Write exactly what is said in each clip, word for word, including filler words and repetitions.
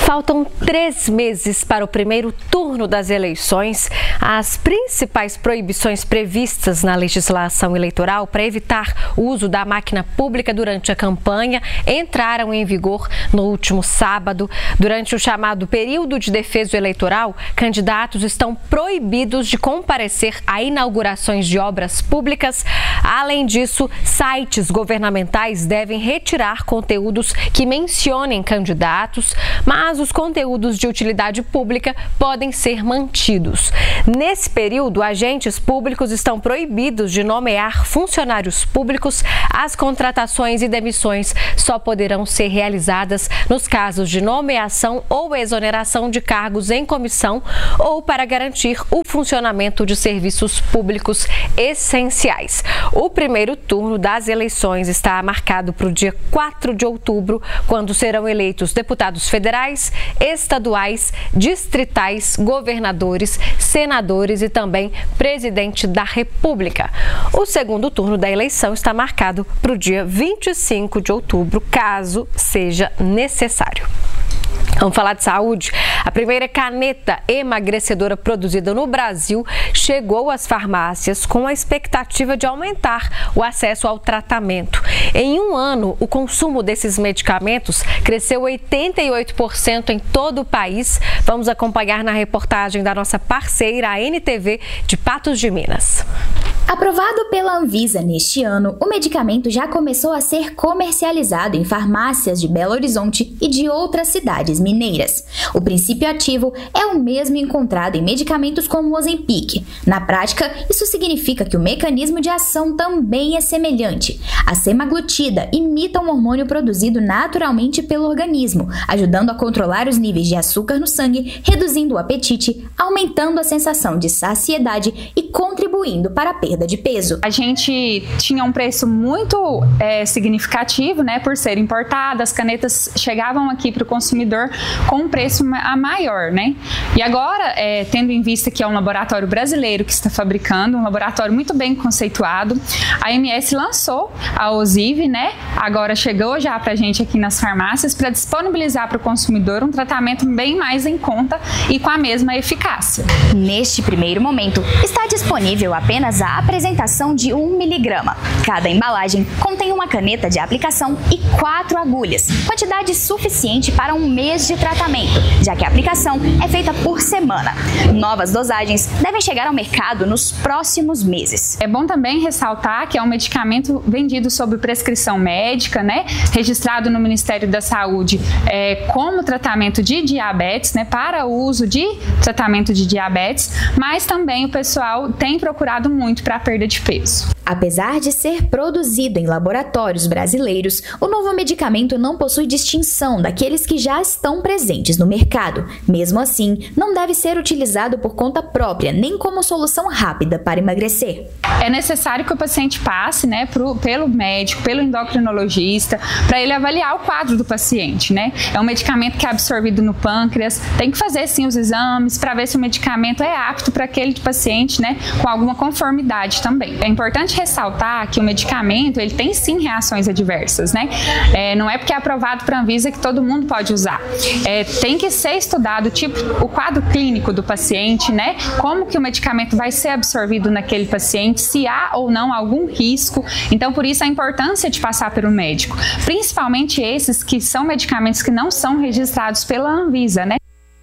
Faltam três meses para o primeiro turno das eleições. As principais proibições previstas na legislação eleitoral para evitar o uso da máquina pública durante a campanha entraram em vigor no último sábado. Durante o chamado período de defeso eleitoral, candidatos estão proibidos de comparecer a inaugurações de obras públicas. Além disso, sites governamentais devem retirar conteúdos que mencionem candidatos, mas os conteúdos de utilidade pública podem ser mantidos. Nesse período, agentes públicos estão proibidos de nomear funcionários públicos. As contratações e demissões só poderão ser realizadas nos casos de nomeação ou exoneração de cargos em comissão ou para garantir o funcionamento de serviços públicos essenciais. O primeiro turno das eleições está marcado para o dia quatro de outubro, quando serão eleitos deputados federais, estaduais, distritais, governadores, senadores e também presidente da República. O segundo turno da eleição está marcado para o dia vinte e cinco de outubro, caso seja necessário. Vamos falar de saúde. A primeira caneta emagrecedora produzida no Brasil chegou às farmácias com a expectativa de aumentar o acesso ao tratamento. Em um ano, o consumo desses medicamentos cresceu oitenta e oito por cento em todo o país. Vamos acompanhar na reportagem da nossa parceira, a N T V de Patos de Minas. Aprovado pela Anvisa neste ano, o medicamento já começou a ser comercializado em farmácias de Belo Horizonte e de outras cidades mineiras. O princípio ativo é o mesmo encontrado em medicamentos como o Ozempic. Na prática, isso significa que o mecanismo de ação também é semelhante. A semaglutida imita um hormônio produzido naturalmente pelo organismo, ajudando a controlar os níveis de açúcar no sangue, reduzindo o apetite, aumentando a sensação de saciedade e contribuindo para a perda de peso. A gente tinha um preço muito é, significativo, né, por ser importada. As canetas chegavam aqui para o consumidor com um preço a maior, né? E agora, é, tendo em vista que é um laboratório brasileiro que está fabricando, um laboratório muito bem conceituado, a M S lançou a Ozivy, né? Agora chegou já para a gente aqui nas farmácias para disponibilizar para o consumidor um tratamento bem mais em conta e com a mesma eficácia. Neste primeiro momento, está disponível apenas a apresentação de um miligrama. Cada embalagem contém uma caneta de aplicação e quatro agulhas, quantidade suficiente para um mês de tratamento, já que a aplicação é feita por semana. Novas dosagens devem chegar ao mercado nos próximos meses. É bom também ressaltar que é um medicamento vendido sob prescrição médica, né, registrado no Ministério da Saúde é, como tratamento de diabetes, né, para o uso de tratamento de diabetes, mas também o pessoal tem procurado muito para a perda de peso. Apesar de ser produzido em laboratórios brasileiros, o novo medicamento não possui distinção daqueles que já estão presentes no mercado. Mesmo assim, não deve ser utilizado por conta própria, nem como solução rápida para emagrecer. É necessário que o paciente passe, né, pro, pelo médico, pelo endocrinologista, para ele avaliar o quadro do paciente, né? É um medicamento que é absorvido no pâncreas, tem que fazer sim os exames para ver se o medicamento é apto para aquele paciente, né, com alguma conformidade também. É importante ressaltar que o medicamento, ele tem sim reações adversas, né? É, não é porque é aprovado para a Anvisa que todo mundo pode usar. É, tem que ser estudado, tipo, o quadro clínico do paciente, né? Como que o medicamento vai ser absorvido naquele paciente, se há ou não algum risco. Então, por isso a importância de passar pelo médico. Principalmente esses que são medicamentos que não são registrados pela Anvisa, né?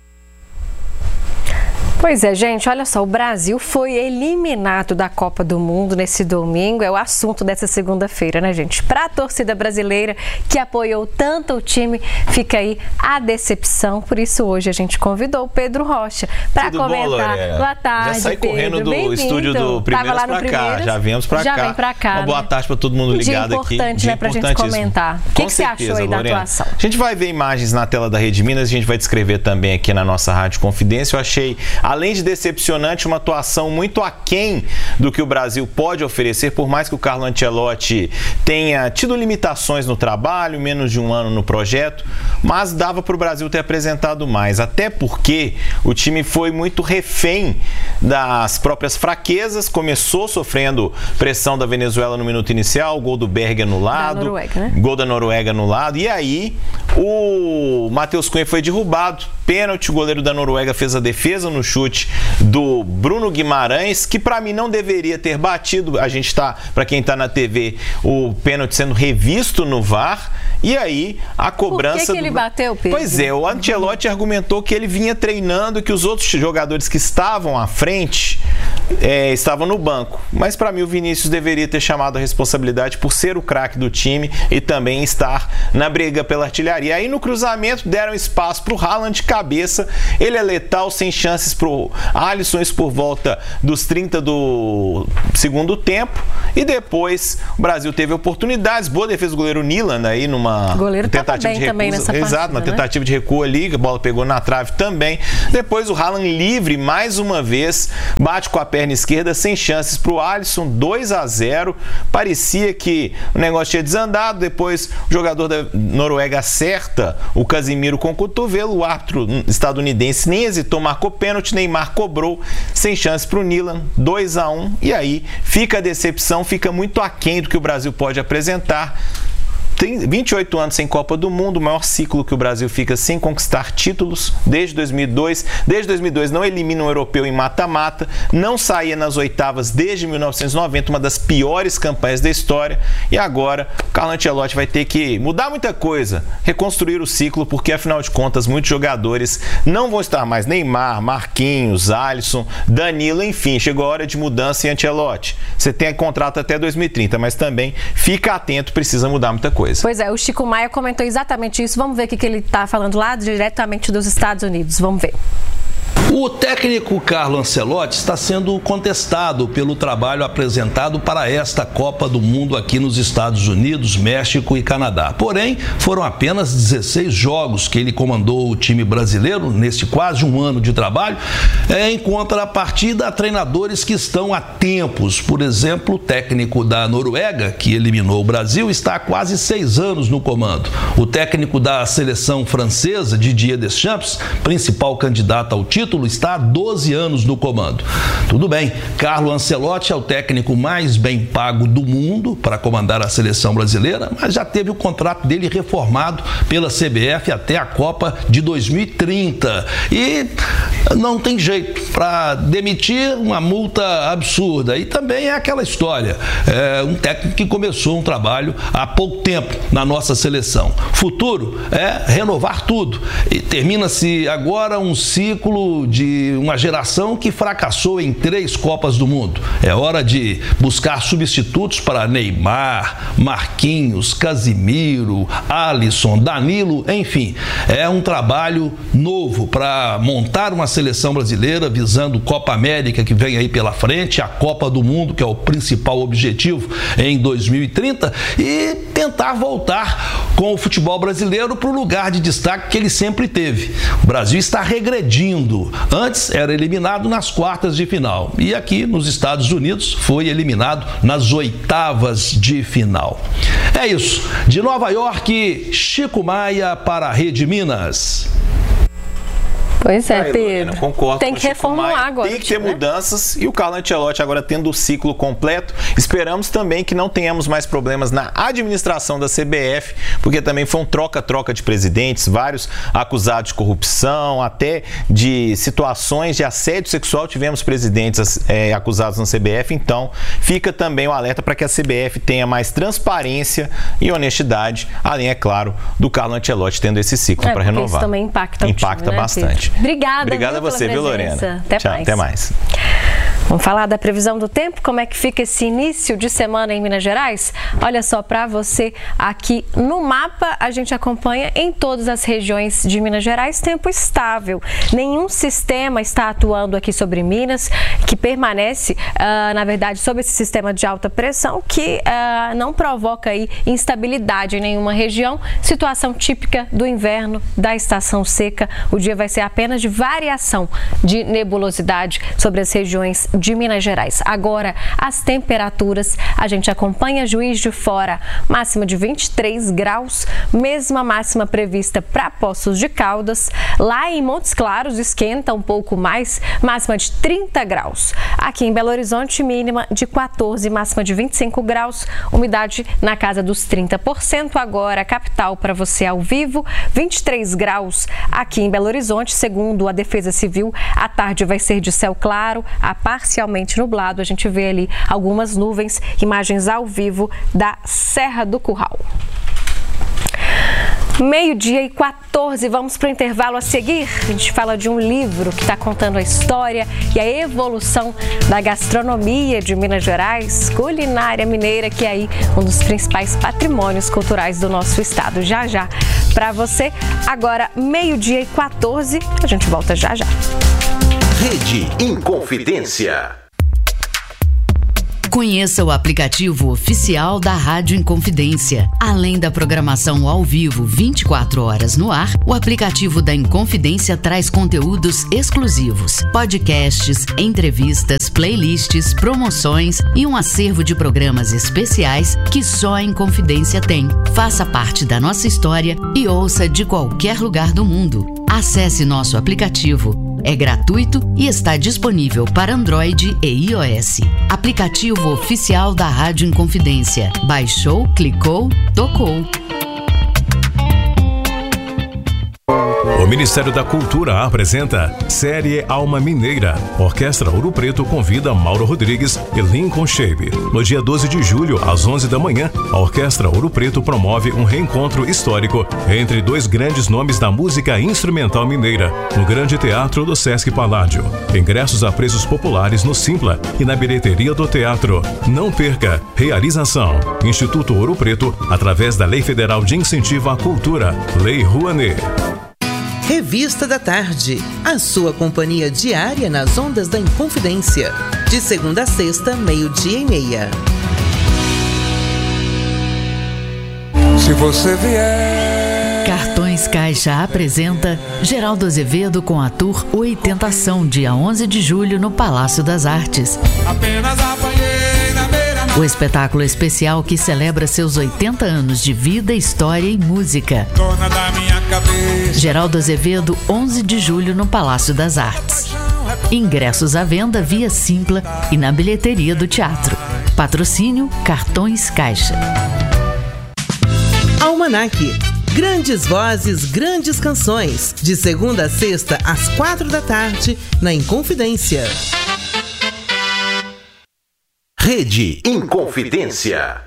Pois é, gente, olha só, o Brasil foi eliminado da Copa do Mundo nesse domingo, é o assunto dessa segunda-feira, né, gente? Para a torcida brasileira que apoiou tanto o time, fica aí a decepção, por isso hoje a gente convidou o Pedro Rocha para comentar. Bom, boa tarde, já saí Pedro. correndo do estúdio do Primeiras para cá, já viemos para cá. Já vem para cá. Uma boa tarde para todo mundo ligado Dia aqui. importante, né, para a gente comentar. O que, que você achou aí da Lorena. atuação? A gente vai ver imagens na tela da Rede Minas, a gente vai descrever também aqui na nossa Rádio Confidência. Eu achei a além de decepcionante, uma atuação muito aquém do que o Brasil pode oferecer, por mais que o Carlo Ancelotti tenha tido limitações no trabalho, menos de um ano no projeto, mas dava para o Brasil ter apresentado mais, até porque o time foi muito refém das próprias fraquezas, começou sofrendo pressão da Venezuela no minuto inicial, gol do Berg anulado, da Noruega, né? Gol da Noruega anulado, e aí o Matheus Cunha foi derrubado, pênalti, o goleiro da Noruega fez a defesa no chute do Bruno Guimarães, que para mim não deveria ter batido. A gente está, para quem está na T V, o pênalti sendo revisto no V A R, e aí a cobrança... Por que, que ele do... bateu, Pedro? Pois é, o Ancelotti argumentou que ele vinha treinando, que os outros jogadores que estavam à frente é, estavam no banco, mas para mim o Vinícius deveria ter chamado a responsabilidade por ser o craque do time e também estar na briga pela artilharia. Aí no cruzamento deram espaço para o Haaland de cabeça, ele é letal, sem chances para o Alisson, isso por volta dos trinta do segundo tempo, e depois o Brasil teve oportunidades, boa defesa do goleiro Nilan aí numa goleiro tentativa bem de também recuo, nessa exato, partida, uma tentativa né? de recuo ali, a bola pegou na trave também. Depois o Haaland livre mais uma vez, bate com a perna esquerda, sem chances para o Alisson, dois a zero. Parecia que o negócio tinha desandado. Depois o jogador da Noruega acerta o Casimiro com o cotovelo, o árbitro estadunidense nem hesitou, marcou pênalti, Neymar cobrou, sem chance para o Nilan, dois a um, e aí fica a decepção, fica muito aquém do que o Brasil pode apresentar. Tem vinte e oito anos sem Copa do Mundo, o maior ciclo que o Brasil fica sem conquistar títulos desde dois mil e dois. Desde dois mil e dois não elimina um europeu em mata-mata, não saía nas oitavas desde mil novecentos e noventa, uma das piores campanhas da história. E agora o Carlo Ancelotti vai ter que mudar muita coisa, reconstruir o ciclo, porque afinal de contas muitos jogadores não vão estar mais. Neymar, Marquinhos, Alisson, Danilo, enfim, chegou a hora de mudança em Ancelotti. Você tem contrato até dois mil e trinta, mas também fica atento, precisa mudar muita coisa. Pois é, o Chico Maia comentou exatamente isso. Vamos ver o que ele está falando lá diretamente dos Estados Unidos. Vamos ver. O técnico Carlo Ancelotti está sendo contestado pelo trabalho apresentado para esta Copa do Mundo aqui nos Estados Unidos, México e Canadá. Porém, foram apenas dezesseis jogos que ele comandou o time brasileiro neste quase um ano de trabalho, em contrapartida a treinadores que estão há tempos. Por exemplo, o técnico da Noruega, que eliminou o Brasil, está há quase seis anos no comando. O técnico da seleção francesa, Didier Deschamps, principal candidato ao título, está há doze anos no comando. Tudo bem, Carlo Ancelotti é o técnico mais bem pago do mundo para comandar a seleção brasileira, mas já teve o contrato dele reformado pela C B F até a Copa de dois mil e trinta. E não tem jeito, para demitir uma multa absurda. E também é aquela história, é um técnico que começou um trabalho há pouco tempo na nossa seleção. Futuro é renovar tudo. E termina-se agora um ciclo de uma geração que fracassou em três Copas do Mundo. É hora de buscar substitutos para Neymar, Marquinhos, Casimiro, Alisson, Danilo, enfim. É um trabalho novo para montar uma seleção brasileira visando Copa América, que vem aí pela frente, a Copa do Mundo, que é o principal objetivo em dois mil e trinta, e tentar voltar com o futebol brasileiro para o lugar de destaque que ele sempre teve. O Brasil está regredindo. Antes era eliminado nas quartas de final e aqui nos Estados Unidos foi eliminado nas oitavas de final. É isso. De Nova York, Chico Maia para a Rede Minas. Pois é, Aí, Pedro. Lorena, concordo tem com que reformular Maia. agora. Tem que ter né? mudanças e o Carlo Ancelotti agora tendo o ciclo completo. Esperamos também que não tenhamos mais problemas na administração da C B F, porque também foi um troca-troca de presidentes, vários acusados de corrupção, até de situações de assédio sexual. Tivemos presidentes é, acusados na C B F, então fica também o alerta para que a C B F tenha mais transparência e honestidade, além, é claro, do Carlo Ancelotti tendo esse ciclo é, para renovar. Isso também impacta o Impacta time, né, bastante. Obrigada, Obrigada viu, a você, viu, Lorena? Até Tchau, mais. até mais. Vamos falar da previsão do tempo, como é que fica esse início de semana em Minas Gerais? Olha só, para você aqui no mapa, a gente acompanha em todas as regiões de Minas Gerais tempo estável. Nenhum sistema está atuando aqui sobre Minas, que permanece, uh, na verdade, sob esse sistema de alta pressão, que uh, não provoca aí instabilidade em nenhuma região. Situação típica do inverno, da estação seca. O dia vai ser apenas de variação de nebulosidade sobre as regiões de Minas Gerais. Agora, as temperaturas, a gente acompanha Juiz de Fora, máxima de vinte e três graus, mesma máxima prevista para Poços de Caldas. Lá em Montes Claros esquenta um pouco mais, máxima de trinta graus. Aqui em Belo Horizonte, mínima de quatorze, máxima de vinte e cinco graus, umidade na casa dos trinta por cento. Agora, capital para você ao vivo, vinte e três graus aqui em Belo Horizonte. Segundo a Defesa Civil, a tarde vai ser de céu claro a parcialmente nublado. A gente vê ali algumas nuvens, imagens ao vivo da Serra do Curral. Meio-dia e quatorze, vamos para o intervalo a seguir. A gente fala de um livro que está contando a história e a evolução da gastronomia de Minas Gerais, culinária mineira, que é aí um dos principais patrimônios culturais do nosso estado. Já já para você. Agora, meio-dia e quatorze, a gente volta já já. Rede Inconfidência. Conheça o aplicativo oficial da Rádio Inconfidência. Além da programação ao vivo vinte e quatro horas no ar, o aplicativo da Inconfidência traz conteúdos exclusivos, podcasts, entrevistas, playlists, promoções e um acervo de programas especiais que só a Inconfidência tem. Faça parte da nossa história e ouça de qualquer lugar do mundo. Acesse nosso aplicativo. É gratuito e está disponível para Android e iOS. Aplicativo oficial da Rádio Inconfidência. Baixou, clicou, tocou. O Ministério da Cultura apresenta Série Alma Mineira. Orquestra Ouro Preto convida Mauro Rodrigues e Lincoln Shape. No dia doze de julho, às onze da manhã, a Orquestra Ouro Preto promove um reencontro histórico entre dois grandes nomes da música instrumental mineira, no Grande Teatro do Sesc Paládio. Ingressos a preços populares no Simpla e na bilheteria do teatro. Não perca! Realização: Instituto Ouro Preto, através da Lei Federal de Incentivo à Cultura, Lei Rouanet. Revista da Tarde, a sua companhia diária nas ondas da Inconfidência. De segunda a sexta, meio-dia e meia. Se você vier... Cartões Caixa apresenta Geraldo Azevedo com a Tour Oitentação, dia onze de julho, no Palácio das Artes. Apenas apanhei na beira. O espetáculo especial que celebra seus oitenta anos de vida, história e música. Dona da minha cabeça. Geraldo Azevedo, onze de julho, no Palácio das Artes. Ingressos à venda via Simpla e na bilheteria do teatro. Patrocínio Cartões Caixa. Almanac. Grandes vozes, grandes canções. De segunda a sexta, às quatro da tarde, na Inconfidência. Rede Inconfidência.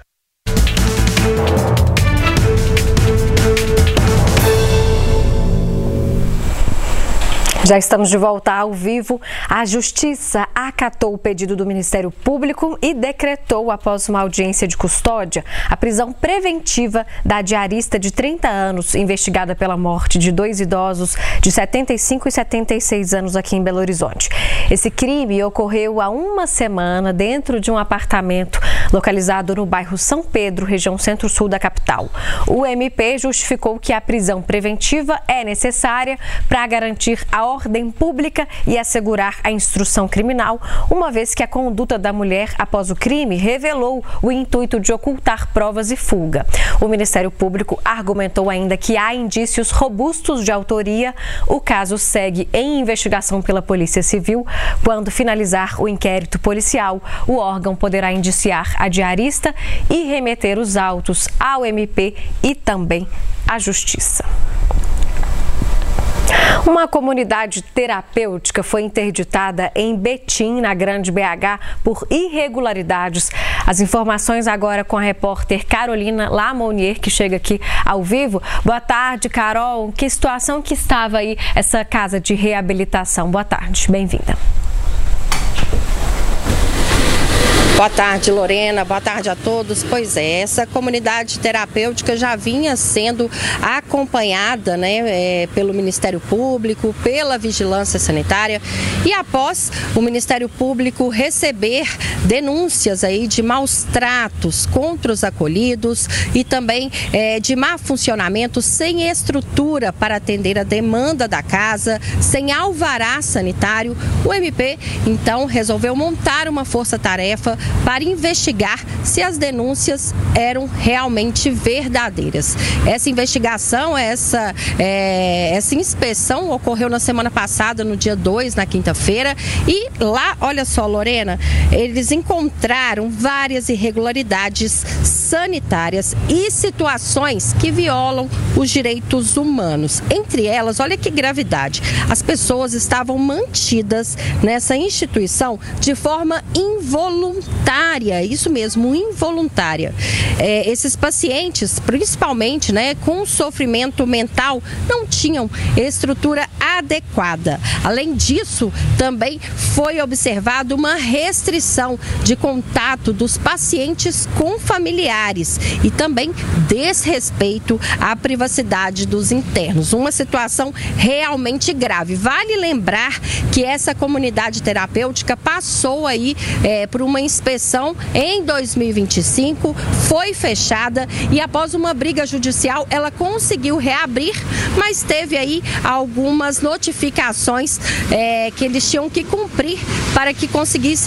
Já estamos de volta ao vivo. A Justiça acatou o pedido do Ministério Público e decretou, após uma audiência de custódia, a prisão preventiva da diarista de trinta anos, investigada pela morte de dois idosos de setenta e cinco e setenta e seis anos aqui em Belo Horizonte. Esse crime ocorreu há uma semana dentro de um apartamento localizado no bairro São Pedro, região centro-sul da capital. O M P justificou que a prisão preventiva é necessária para garantir a ordem pública e assegurar a instrução criminal, uma vez que a conduta da mulher após o crime revelou o intuito de ocultar provas e fuga. O Ministério Público argumentou ainda que há indícios robustos de autoria. O caso segue em investigação pela Polícia Civil. Quando finalizar o inquérito policial, o órgão poderá indiciar a diarista e remeter os autos ao M P e também à Justiça. Uma comunidade terapêutica foi interditada em Betim, na Grande B H, por irregularidades. As informações agora com a repórter Carolina Lamonier, que chega aqui ao vivo. Boa tarde, Carol. Que situação que estava aí essa casa de reabilitação? Boa tarde, bem-vinda. Boa tarde, Lorena. Boa tarde a todos. Pois é, essa comunidade terapêutica já vinha sendo acompanhada, né, é, pelo Ministério Público, pela Vigilância Sanitária, e após o Ministério Público receber denúncias aí de maus tratos contra os acolhidos e também é, de má funcionamento, sem estrutura para atender a demanda da casa, sem alvará sanitário, o M P então resolveu montar uma força-tarefa para investigar se as denúncias eram realmente verdadeiras. Essa investigação, essa, é, essa inspeção ocorreu na semana passada, no dia dois, na quinta-feira, e lá, olha só, Lorena, eles encontraram várias irregularidades sanitárias e situações que violam os direitos humanos. Entre elas, olha que gravidade, as pessoas estavam mantidas nessa instituição de forma involuntária, isso mesmo, involuntária. É, esses pacientes, principalmente, né, com sofrimento mental, não tinham estrutura adequada. Além disso, também foi observada uma restrição de contato dos pacientes com familiares e também desrespeito à privacidade dos internos. Uma situação realmente grave. Vale lembrar que essa comunidade terapêutica passou aí é, por uma inspeção em dois mil e vinte e cinco, foi fechada e após uma briga judicial ela conseguiu reabrir, mas teve aí algumas notificações é, que eles tinham que cumprir para que conseguisse